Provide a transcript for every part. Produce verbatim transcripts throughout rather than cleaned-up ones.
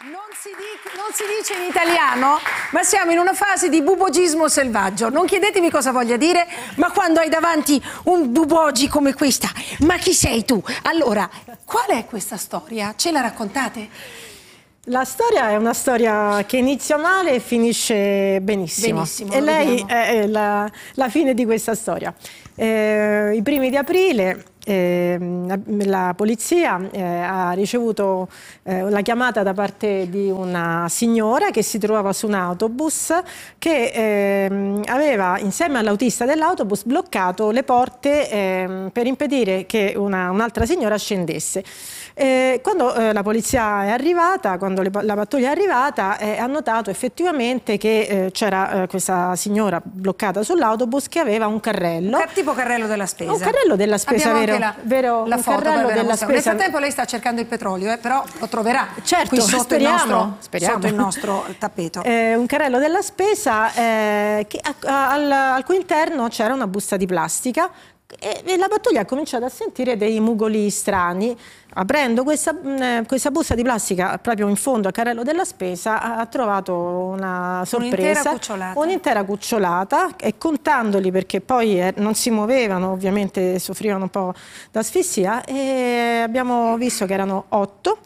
Non si, di, non si dice in italiano, ma siamo in una fase di bubogismo selvaggio. Non chiedetemi cosa voglia dire, ma quando hai davanti un bubogi come questa, ma chi sei tu? Allora, qual è questa storia? Ce la raccontate? La storia è una storia che inizia male e finisce benissimo. Benissimo, e lei vediamo. è la, la fine di questa storia. Eh, I primi di aprile eh, la polizia eh, ha ricevuto eh, la chiamata da parte di una signora che si trovava su un autobus che eh, aveva insieme all'autista dell'autobus bloccato le porte eh, per impedire che una, un'altra signora scendesse. Eh, quando eh, la polizia è arrivata, quando le, la pattuglia è arrivata, eh, ha notato effettivamente che eh, c'era eh, questa signora bloccata sull'autobus che aveva un carrello. Un tipo carrello della spesa. Un carrello della spesa, Abbiamo vero? Anche la, vero la un foto, carrello vabbè, della spesa. Nel frattempo lei sta cercando il petrolio, eh, però lo troverà. Certo, qui sotto, speriamo, il nostro, speriamo. sotto il nostro tappeto. Eh, un carrello della spesa eh, che, a, al, al cui interno c'era una busta di plastica. E la pattuglia ha cominciato a sentire dei mugoli strani. Aprendo questa, questa busta di plastica proprio in fondo al carrello della spesa ha trovato una sorpresa, un'intera cucciolata. un'intera cucciolata, e contandoli, perché poi eh, non si muovevano, ovviamente soffrivano un po' d'asfissia, e abbiamo visto che erano otto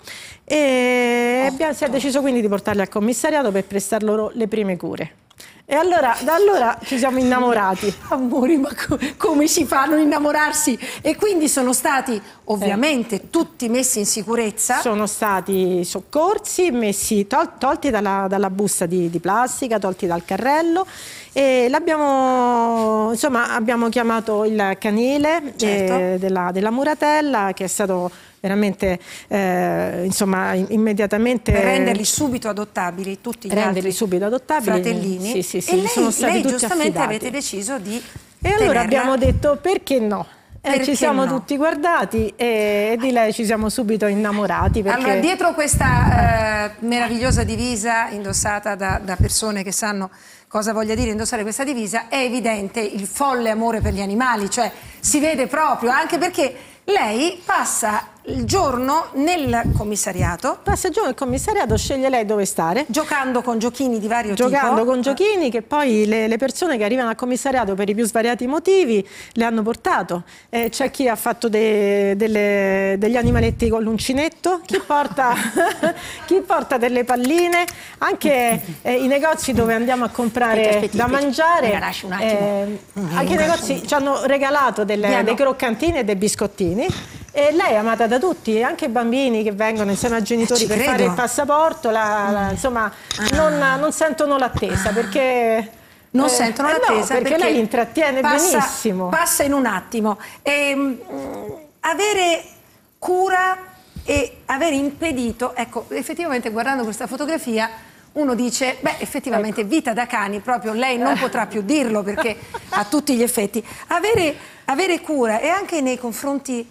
e abbiamo, si è deciso quindi di portarli al commissariato per prestar loro le prime cure. E allora, da allora ci siamo innamorati. Amori, ma co come si fa a non innamorarsi? E quindi sono stati ovviamente eh. tutti messi in sicurezza. Sono stati soccorsi, messi, tol tolti dalla, dalla busta di, di plastica, tolti dal carrello, e l'abbiamo, insomma, abbiamo chiamato il canile certo. eh, della, della Muratella, che è stato veramente eh, insomma immediatamente per renderli subito adottabili, tutti gli renderli altri subito adottabili, fratellini. sì, sì, sì, e lei, sono stati lei tutti giustamente affidati. avete deciso di e allora tenerla. abbiamo detto perché no. Eh, ci siamo no? tutti guardati e, e di lei ci siamo subito innamorati. Perché... Allora, dietro questa eh, meravigliosa divisa indossata da, da persone che sanno cosa voglia dire indossare questa divisa, è evidente il folle amore per gli animali, cioè si vede proprio, anche perché lei passa il giorno nel commissariato. Passa il giorno nel commissariato, sceglie lei dove stare. Giocando con giochini di vario giocando tipo. Giocando con giochini che poi le, le persone che arrivano al commissariato per i più svariati motivi le hanno portato. Eh, C'è chi ha fatto de, delle, degli animaletti con l'uncinetto, chi porta, chi porta delle palline, anche eh, i negozi dove andiamo a comprare aspetti, aspetti, da aspetti. mangiare. Un eh, anche i negozi ci hanno regalato delle, dei croccantini e dei biscottini. E lei è amata da tutti, anche i bambini che vengono insieme ai genitori eh, per credo. fare il passaporto, la, la, insomma, ah. non, non sentono l'attesa, perché... Non eh, sentono eh l'attesa no, perché, perché lei li intrattiene passa, benissimo. Passa in un attimo. E, mh, avere cura e aver impedito, ecco, effettivamente guardando questa fotografia uno dice, beh, effettivamente ecco. Vita da cani, proprio lei non potrà più dirlo perché a tutti gli effetti. Avere, avere cura e anche nei confronti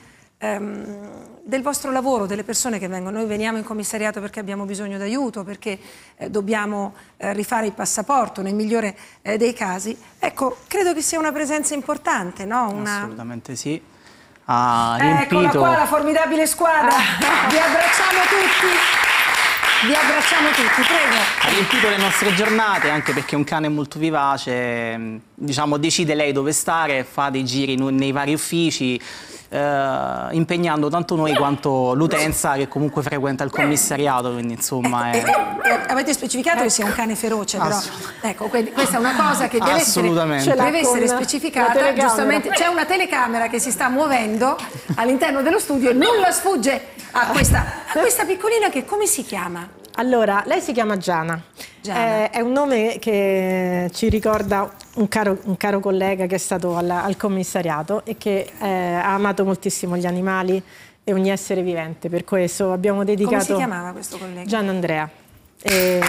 del vostro lavoro, delle persone che vengono. Noi veniamo in commissariato perché abbiamo bisogno d'aiuto, perché eh, dobbiamo eh, rifare il passaporto nel migliore eh, dei casi. Ecco, credo che sia una presenza importante, no? Una... Assolutamente sì. Ha riempito... Eccola qua la formidabile squadra. Vi abbracciamo tutti. Vi abbracciamo tutti, prego. Ha riempito le nostre giornate, anche perché è un cane molto vivace, diciamo, decide lei dove stare, fa dei giri nei vari uffici, eh, impegnando tanto noi quanto l'utenza che comunque frequenta il commissariato, quindi insomma è... E, e, e, avete specificato che sia un cane feroce, però ecco, questa è una cosa che deve essere, deve essere specificata. Giustamente c'è una telecamera che si sta muovendo all'interno dello studio e nulla sfugge a questa, a questa piccolina che come si chiama? Allora, lei si chiama Giana. Giana. Eh, è un nome che ci ricorda un caro, un caro collega che è stato al, al commissariato e che eh, ha amato moltissimo gli animali e ogni essere vivente. Per questo abbiamo dedicato... Come si chiamava questo collega? Gian Andrea. E...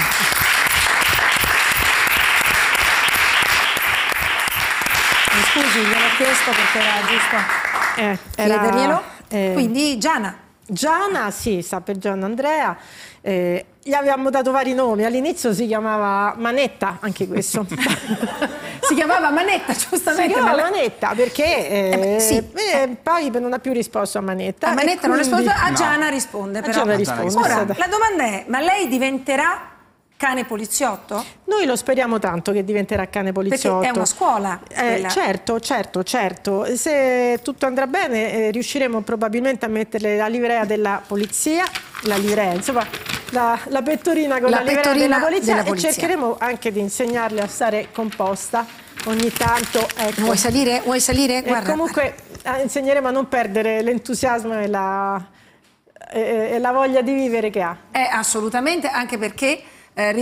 Mi scusi, gliel'ho chiesto perché era giusto eh, era... chiederglielo. Eh... Quindi Giana. Giana, sì, sta per Gianna Andrea. Eh, gli avevamo dato vari nomi, all'inizio si chiamava Manetta, anche questo. Si chiamava Manetta, giustamente. Si chiamava ma- Manetta perché eh, Eh beh, sì. eh, poi non ha più risposto a Manetta. A Manetta e non quindi- risponde, a No. Giana risponde A però. Giana risponde, risponde. è Ora, stata- la domanda è, ma lei diventerà cane poliziotto? Noi lo speriamo tanto che diventerà cane poliziotto. Perché è una scuola, Eh, quella. certo, certo, certo. Se tutto andrà bene eh, riusciremo probabilmente a metterle la livrea della polizia, la livrea, insomma, la, la pettorina con La la, livrea pettorina della polizia, della e polizia. cercheremo anche di insegnarle a stare composta ogni tanto. Ecco. Vuoi salire? Vuoi salire? E Guarda. comunque eh, insegneremo a non perdere l'entusiasmo e la, e- e la voglia di vivere che ha. Eh, assolutamente, anche perché eh,